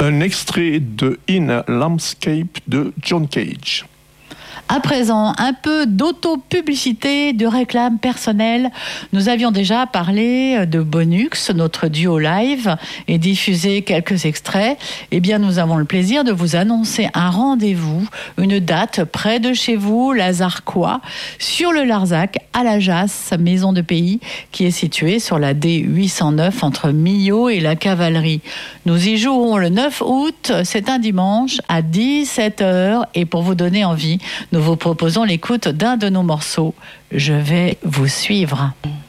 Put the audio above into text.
Un extrait de In a Landscape de John Cage. À présent, un peu d'auto-publicité, de réclame personnelle. Nous avions déjà parlé de Bonux, notre duo live, et diffusé quelques extraits. Eh bien, nous avons le plaisir de vous annoncer un rendez-vous, une date près de chez vous, Lazarquois, sur le Larzac, à la Jasse, maison de pays, qui est située sur la D809 entre Millau et la Cavalerie. Nous y jouerons le 9 août, c'est un dimanche, à 17h. Et pour vous donner envie, nous vous proposons l'écoute d'un de nos morceaux. Je vais vous suivre.